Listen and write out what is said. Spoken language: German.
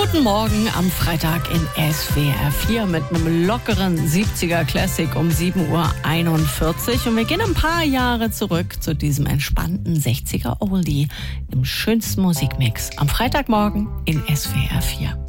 Guten Morgen am Freitag in SWR 4 mit einem lockeren 70er Classic um 7.41 Uhr. Und wir gehen ein paar Jahre zurück zu diesem entspannten 60er Oldie im schönsten Musikmix am Freitagmorgen in SWR 4.